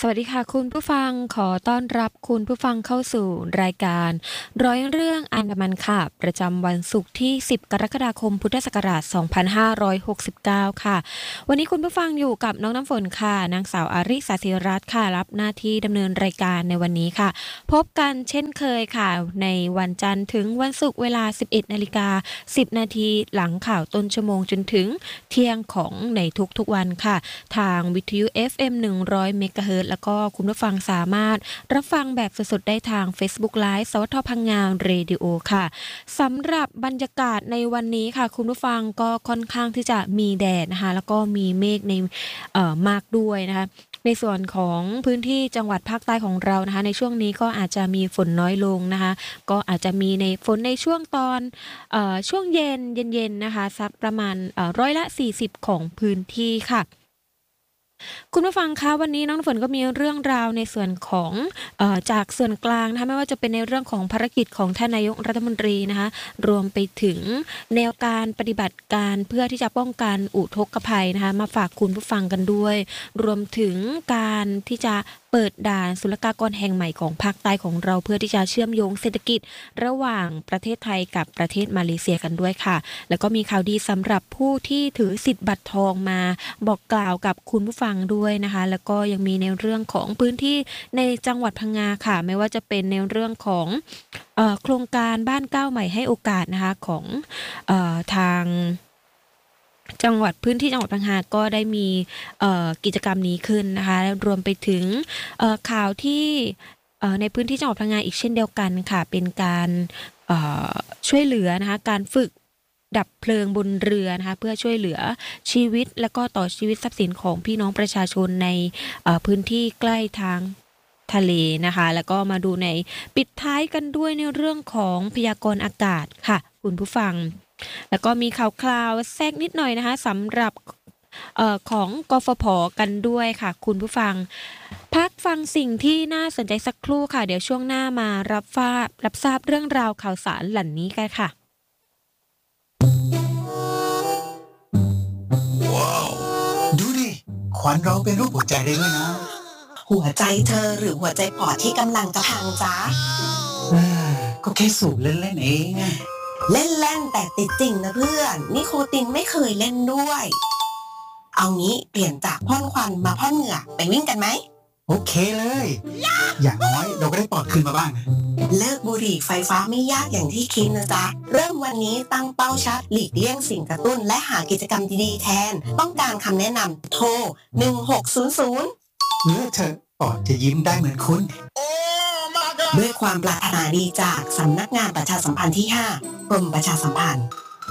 สวัสดีค่ะคุณผู้ฟังขอต้อนรับคุณผู้ฟังเข้าสู่รายการร้อยเรื่องอันดามันค่ะประจำวันศุกร์ที่10กรกฎาคมพุทธศักราช2569ค่ะวันนี้คุณผู้ฟังอยู่กับน้องน้ำฝนค่ะนางสาวอาริสาศิรัตน์ค่ะรับหน้าที่ดำเนินรายการในวันนี้ค่ะพบกันเช่นเคยค่ะในวันจันทร์ถึงวันศุกร์เวลา 11:10 นาทีหลังข่าวต้นชั่วโมงจนถึงเที่ยงของในทุกๆวันค่ะทางวิทยุ FM 100 เมกะเฮิรตซ์แล้วก็คุณผู้ฟังสามารถรับฟังแบบสดๆได้ทาง Facebook Live สวทพังงานเรดิโอค่ะสำหรับบรรยากาศในวันนี้ค่ะคุณผู้ฟังก็ค่อนข้างที่จะมีแดดนะคะแล้วก็มีเมฆในมากด้วยนะคะในส่วนของพื้นที่จังหวัดภาคใต้ของเรานะคะในช่วงนี้ก็อาจจะมีฝนน้อยลงนะคะก็อาจจะมีในฝนในช่วงตอนช่วงเย็นนะคะสักประมาณ40%ของพื้นที่ค่ะ คุณผู้ฟังคะวันนี้น้องน้ำฝนก็มีเรื่องราวในส่วนของจากส่วนกลางนะคะไม่ว่าจะเป็นในเรื่องของภารกิจของท่านนายกรัฐมนตรีนะคะรวมไปถึงแนวการปฏิบัติการเพื่อที่จะป้องกันอุทกภัยนะคะมาฝากคุณผู้ฟังกันด้วยรวมถึงการที่จะเปิดด่านศุลกากรแห่งใหม่ของภาคใต้ของเราเพื่อที่จะเชื่อมโยงเศรษฐกิจระหว่างประเทศไทยกับประเทศมาเลเซียกันด้วยค่ะแล้วก็มีข่าวดีสำหรับผู้ที่ถือสิทธิ์บัตรทองมาบอกกล่าวกับคุณผู้ฟังด้วยนะคะแล้วก็ยังมีในเรื่องของพื้นที่ในจังหวัดพังงาค่ะไม่ว่าจะเป็นในเรื่องของโครงการบ้านก้าวใหม่ให้โอกาสนะคะของทางจังหวัดพื้นที่จังหวัดพังงาก็ได้มีกิจกรรมนี้ขึ้นนะคะรวมไปถึงข่าวที่ในพื้นที่จังหวัดพังงาอีกเช่นเดียวกันค่ะเป็นการช่วยเหลือนะคะการฝึกดับเพลิงบนเรือนะคะเพื่อช่วยเหลือชีวิตและก็ต่อชีวิตทรัพย์สินของพี่น้องประชาชนในพื้นที่ใกล้ทางทะเลนะคะแล้วก็มาดูในปิดท้ายกันด้วยในเรื่องของพยากรณ์อากาศค่ะคุณผู้ฟังแล้วก็มีข่าวคราวแทรกนิดหน่อยนะคะสำหรับของกฟผกันด้วยค่ะคุณผู้ฟังพักฟังสิ่งที่น่าสนใจสักครู่ค่ะเดี๋ยวช่วงหน้ามารับทราบเรื่องราวข่าวสารเหล่านี้กันค่ะว้าวดูดิควันเราเป็นรูปหัวใจได้ด้วยนะหัวใจเธอหรือหัวใจปอดที่กำลังจะพังจ๊ะเอก็แค่สูบเล่นๆเองเล่นๆแต่ติดจริงนะเพื่อนนิโคตินไม่เคยเล่นด้วยเอางี้เปลี่ยนจากพ่นควันมาพ่นเหงื่อไปวิ่งกันไหมโอเคเลยอย่างน้อยเราก็ได้ปลอดคืนมาบ้างเลิกบุหรี่ไฟฟ้าไม่ยากอย่างที่คิดนะจ๊ะเริ่มวันนี้ตั้งเป้าชัดหลีกเลี่ยงสิ่งกระตุ้นและหากิจกรรมดีๆแทนต้องการคำแนะนำโทร1600 เมื่อเธอปอดจะยิ้มได้เหมือนคุณด้วยความปรารถนาดีจากสำนักงานประชาสัมพันธ์ที่5กรมประชาสัมพันธ์